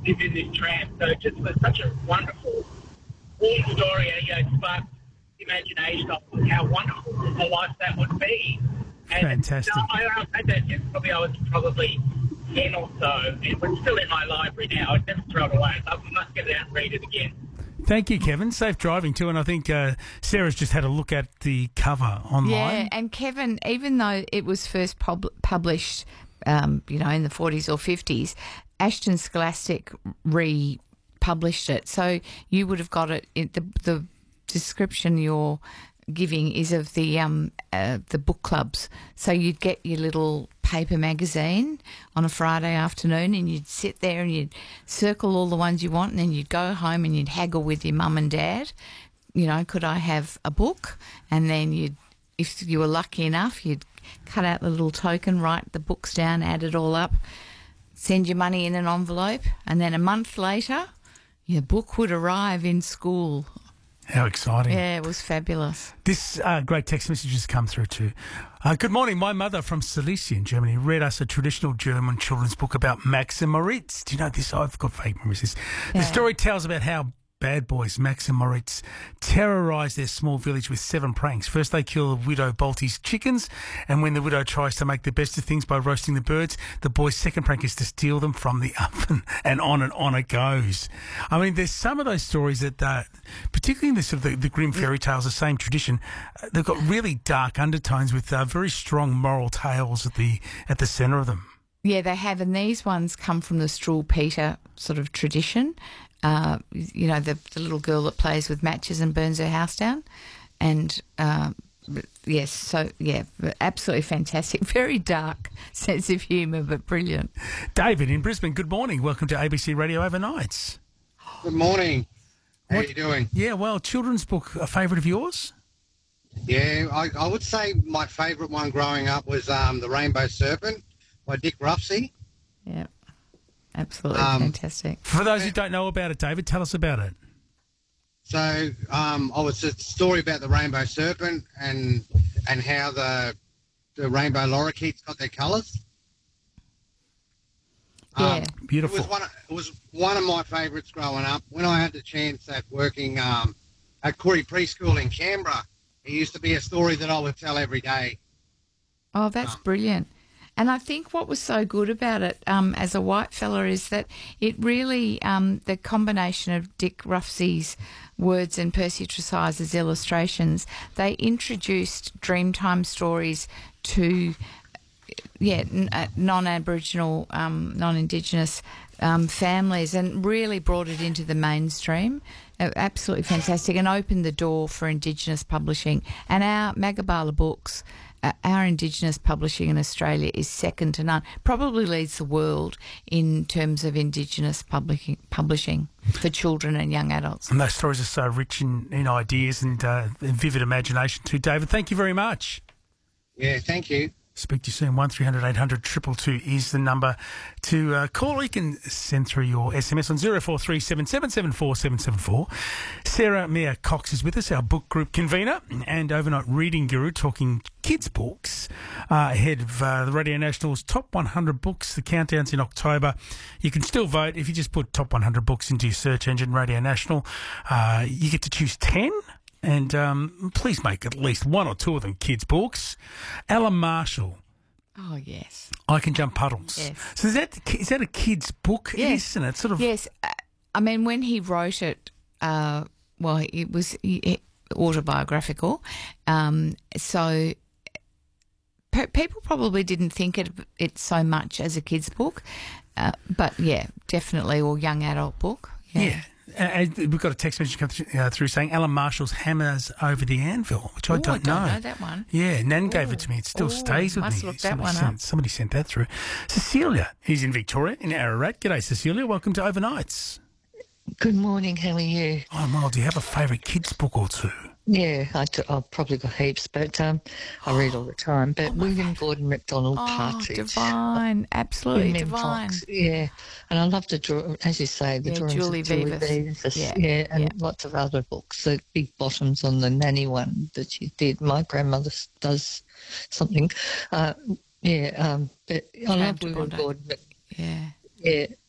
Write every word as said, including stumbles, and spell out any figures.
live in this tram. So it just was such a wonderful, warm story, and, you know, sparked imagination of how wonderful a life that would be. And Fantastic. So I, I had that since probably I was probably ten or so. It was still in my library now. I'd never throw it away. I must get it out and read it again. Thank you, Kevin. Safe driving too. And I think uh, Sarah's just had a look at the cover online. Yeah, and Kevin, even though it was first pub- published, um, you know, in the forties or fifties, Ashton Scholastic republished it. So you would have got it. In the the description you're giving is of the um uh, the book clubs. So you'd get your little paper magazine on a Friday afternoon, and you'd sit there and you'd circle all the ones you want, and then you'd go home and you'd haggle with your mum and dad. You know, could I have a book? And then you'd, if you were lucky enough, you'd cut out the little token, write the books down, add it all up, send your money in an envelope, and then a month later, your book would arrive in school. How exciting. Yeah, it was fabulous. This uh, great text message has come through too. Uh, good morning. My mother from Silesia in Germany read us a traditional German children's book about Max and Moritz. Do you know this? I've got fake memories. This. Yeah. The story tells about how bad boys Max and Moritz terrorise their small village with seven pranks. First, they kill widow Balti's chickens, and when the widow tries to make the best of things by roasting the birds, the boy's second prank is to steal them from the oven, and on and on it goes. I mean, there's some of those stories that, uh, particularly in the, sort of the, the grim fairy tales, the same tradition, uh, they've got really dark undertones with uh, very strong moral tales at the at the centre of them. Yeah, they have, and these ones come from the Struhl Peter sort of tradition. Uh, you know, the, the little girl that plays with matches and burns her house down. And, uh, yes, so, yeah, absolutely fantastic. Very dark sense of humour, but brilliant. David in Brisbane, good morning. Welcome to A B C Radio Overnights. Good morning. How What- are you doing? Yeah, well, children's book, a favourite of yours? Yeah, I, I would say my favourite one growing up was um, The Rainbow Serpent by Dick Ruffsey. Yeah, absolutely Um, fantastic. For those who don't know about it, David, tell us about it. So um, oh, it's a story about the Rainbow Serpent and and how the the rainbow lorikeets got their colours. Yeah. Um, Beautiful. It was one. Of, it was one of my favourites growing up. When I had the chance at working um, at Koori Preschool in Canberra, it used to be a story that I would tell every day. Oh, that's brilliant. And I think what was so good about it um, as a white fella is that it really, um, the combination of Dick Ruffsey's words and Percy Tresize's illustrations, they introduced Dreamtime stories to, yeah, n- uh, non-Aboriginal, um, non-Indigenous um, families, and really brought it into the mainstream. Uh, absolutely fantastic, and opened the door for Indigenous publishing. And our Magabala books, uh, our Indigenous publishing in Australia is second to none. Probably leads the world in terms of Indigenous publishing, publishing for children and young adults. And those stories are so rich in, in ideas and, uh, and vivid imagination too. David, thank you very much. Yeah, thank you. Speak to you soon. one three hundred eight hundred two two two is the number to uh, call. You can send through your S M S on zero four three seven seven seven four seven seven four. Sarah Mia Cox is with us, our book group convener and overnight reading guru, talking kids' books, uh, ahead of uh, the Radio National's Top one hundred Books. The countdown's in October. You can still vote if you just put Top one hundred Books into your search engine, Radio National. Uh, you get to choose ten. And um, please make at least one or two of them kids' books. Alan Marshall, Oh, yes. I Can Jump Puddles. Yes. So is that is that a kid's book? Yes. Isn't it? Sort of. Yes. uh, I mean, when he wrote it, uh, well, it was he- autobiographical. Um, so pe- people probably didn't think it, it so much as a kid's book. Uh, but, yeah, definitely, or young adult book. Yeah. Uh, we've got a text message come th- uh, through saying Alan Marshall's Hammers Over the Anvil, which I Ooh, don't, I don't know. know that one. Yeah, Nan gave Ooh. it to me. It still Ooh, stays with must me. look that somebody, one sent, up. somebody sent that through. Cecilia, he's in Victoria, in Ararat. G'day, Cecilia. Welcome to Overnights. Good morning, how are you? Oh, well, do you have a favourite kids' book or two? Yeah, I do, I've probably got heaps, but um, I read all the time. But William Gordon MacDonald, Oh, Partridge. divine. Absolutely Mem divine. Fox, yeah. And I love to draw, as you say, the Yeah, drawings Julie of Julie Vivas. Vivas, Yeah, yeah, and yeah. lots of other books. The big bottoms on the nanny one that she did. My grandmother s- does something. Uh, yeah, um, but I love Graham William Bondo. Gordon. Mac- Yeah. Yeah,